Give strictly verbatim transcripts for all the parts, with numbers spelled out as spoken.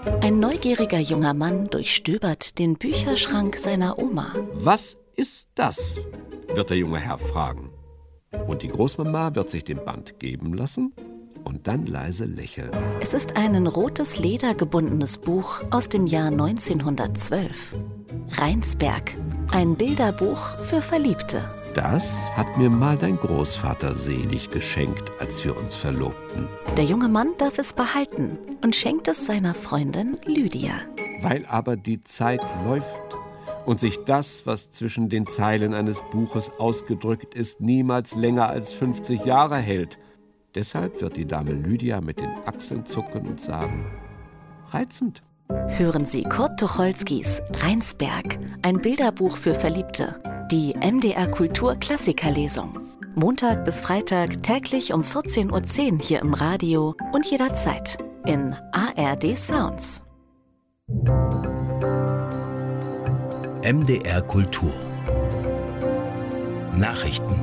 Ein neugieriger junger Mann durchstöbert den Bücherschrank seiner Oma. Was ist das? Wird der junge Herr fragen. Und die Großmama wird sich den Band geben lassen und dann leise lächeln. Es ist ein in rotes Leder gebundenes Buch aus dem Jahr neunzehnhundertzwölf. Rheinsberg, ein Bilderbuch für Verliebte. Das hat mir mal dein Großvater selig geschenkt, als wir uns verlobten. Der junge Mann darf es behalten und schenkt es seiner Freundin Lydia. Weil aber die Zeit läuft und sich das, was zwischen den Zeilen eines Buches ausgedrückt ist, niemals länger als fünfzig Jahre hält. Deshalb wird die Dame Lydia mit den Achseln zucken und sagen: Reizend. Hören Sie Kurt Tucholskys Rheinsberg, ein Bilderbuch für Verliebte. Die M D R Kultur Klassikerlesung. Montag bis Freitag täglich um vierzehn Uhr zehn hier im Radio und jederzeit in A R D Sounds. M D R Kultur Nachrichten.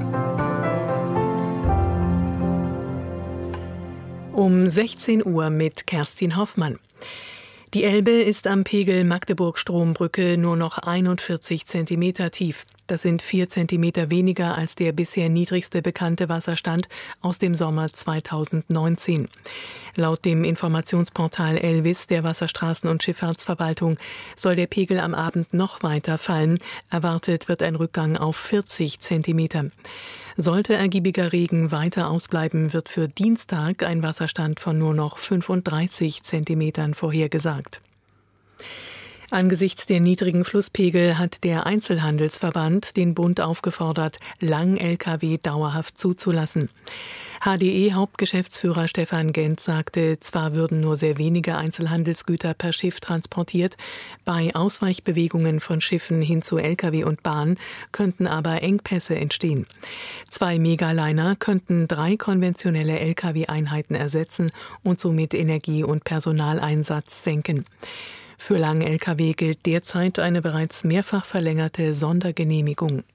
Um sechzehn Uhr mit Kerstin Hoffmann. Die Elbe ist am Pegel Magdeburg-Strombrücke nur noch einundvierzig Zentimeter tief. Das sind vier Zentimeter weniger als der bisher niedrigste bekannte Wasserstand aus dem Sommer zweitausendneunzehn. Laut dem Informationsportal Elvis der Wasserstraßen- und Schifffahrtsverwaltung soll der Pegel am Abend noch weiter fallen. Erwartet wird ein Rückgang auf vierzig Zentimeter. Sollte ergiebiger Regen weiter ausbleiben, wird für Dienstag ein Wasserstand von nur noch fünfunddreißig Zentimetern vorhergesagt. Angesichts der niedrigen Flusspegel hat der Einzelhandelsverband den Bund aufgefordert, Lang-L K W dauerhaft zuzulassen. H D E-Hauptgeschäftsführer Stefan Gent sagte, zwar würden nur sehr wenige Einzelhandelsgüter per Schiff transportiert, bei Ausweichbewegungen von Schiffen hin zu L K W und Bahn könnten aber Engpässe entstehen. Zwei Megaliner könnten drei konventionelle L K W-Einheiten ersetzen und somit Energie- und Personaleinsatz senken. Für Lang-L K W gilt derzeit eine bereits mehrfach verlängerte Sondergenehmigung.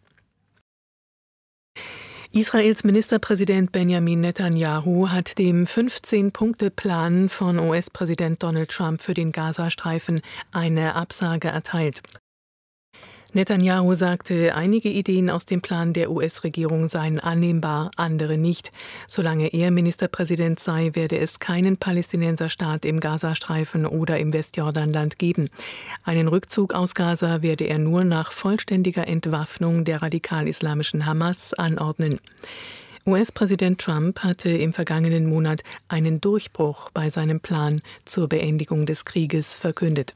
Israels Ministerpräsident Benjamin Netanyahu hat dem fünfzehn-Punkte-Plan von U S-Präsident Donald Trump für den Gazastreifen eine Absage erteilt. Netanyahu sagte, einige Ideen aus dem Plan der U S-Regierung seien annehmbar, andere nicht. Solange er Ministerpräsident sei, werde es keinen Palästinenserstaat im Gazastreifen oder im Westjordanland geben. Einen Rückzug aus Gaza werde er nur nach vollständiger Entwaffnung der radikal-islamischen Hamas anordnen. U S-Präsident Trump hatte im vergangenen Monat einen Durchbruch bei seinem Plan zur Beendigung des Krieges verkündet.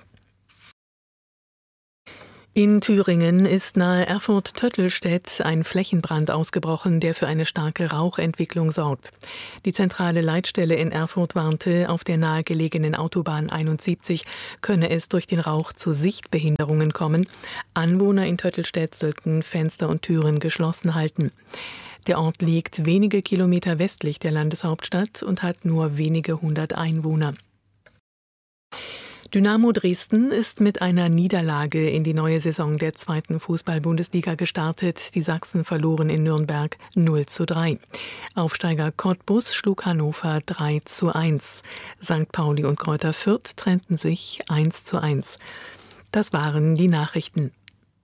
In Thüringen ist nahe Erfurt-Töttelstedt ein Flächenbrand ausgebrochen, der für eine starke Rauchentwicklung sorgt. Die zentrale Leitstelle in Erfurt warnte, auf der nahegelegenen Autobahn einundsiebzig könne es durch den Rauch zu Sichtbehinderungen kommen. Anwohner in Töttelstedt sollten Fenster und Türen geschlossen halten. Der Ort liegt wenige Kilometer westlich der Landeshauptstadt und hat nur wenige hundert Einwohner. Dynamo Dresden ist mit einer Niederlage in die neue Saison der zweiten Fußball-Bundesliga gestartet. Die Sachsen verloren in Nürnberg null zu drei. Aufsteiger Cottbus schlug Hannover drei zu eins. Sankt Pauli und Greuther Fürth trennten sich eins zu eins. Das waren die Nachrichten.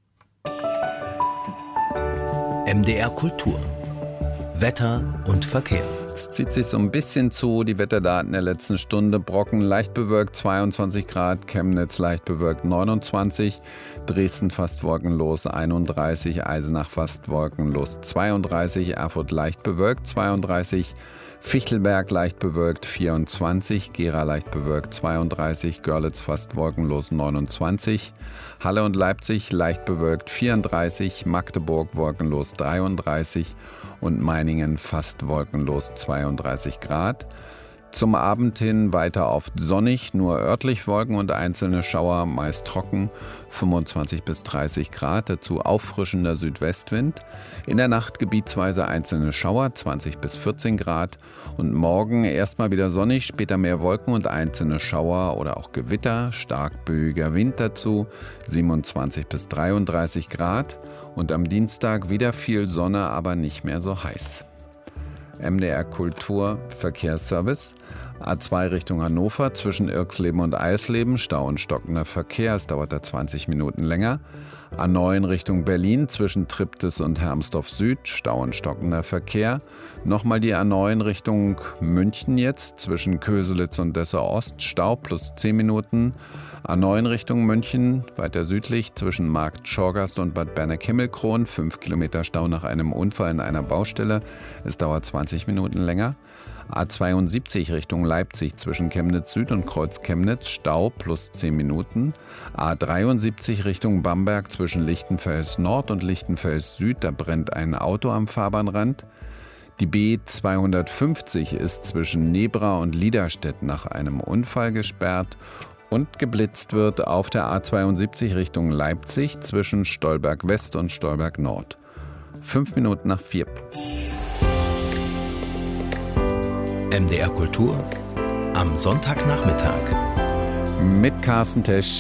M D R Kultur. Wetter und Verkehr. Es zieht sich so ein bisschen zu, die Wetterdaten der letzten Stunde. Brocken leicht bewölkt zweiundzwanzig Grad, Chemnitz leicht bewölkt neunundzwanzig, Dresden fast wolkenlos einunddreißig, Eisenach fast wolkenlos zweiunddreißig, Erfurt leicht bewölkt zweiunddreißig, Fichtelberg leicht bewölkt vierundzwanzig, Gera leicht bewölkt zweiunddreißig, Görlitz fast wolkenlos neunundzwanzig, Halle und Leipzig leicht bewölkt vierunddreißig, Magdeburg wolkenlos dreiunddreißig und Meiningen fast wolkenlos zweiunddreißig Grad. Zum Abend hin weiter oft sonnig, nur örtlich Wolken und einzelne Schauer, meist trocken, fünfundzwanzig bis dreißig Grad, dazu auffrischender Südwestwind. In der Nacht gebietsweise einzelne Schauer, zwanzig bis vierzehn Grad. Und morgen erstmal wieder sonnig, später mehr Wolken und einzelne Schauer oder auch Gewitter, stark böiger Wind dazu, siebenundzwanzig bis dreiunddreißig Grad. Und am Dienstag wieder viel Sonne, aber nicht mehr so heiß. M D R Kultur Verkehrsservice. A zwei Richtung Hannover zwischen Irxleben und Eisleben, Stau und stockender Verkehr, es dauert da zwanzig Minuten länger. A neun Richtung Berlin zwischen Triptis und Hermsdorf Süd, Stau und stockender Verkehr. Nochmal die A neun Richtung München jetzt zwischen Köselitz und Dessau Ost, Stau plus zehn Minuten. A neun Richtung München, weiter südlich zwischen Markt Schorgast und Bad Berneck-Himmelkron, fünf Kilometer Stau nach einem Unfall in einer Baustelle, es dauert zwanzig Minuten länger. A zweiundsiebzig Richtung Leipzig zwischen Chemnitz Süd und Kreuz Chemnitz, Stau plus zehn Minuten. A dreiundsiebzig Richtung Bamberg zwischen Lichtenfels Nord und Lichtenfels Süd, da brennt ein Auto am Fahrbahnrand. Die B zweihundertfünfzig ist zwischen Nebra und Liederstedt nach einem Unfall gesperrt. Und geblitzt wird auf der A zweiundsiebzig Richtung Leipzig zwischen Stolberg West und Stolberg Nord. Fünf Minuten nach vier. M D R Kultur am Sonntagnachmittag. Mit Carsten Tesch.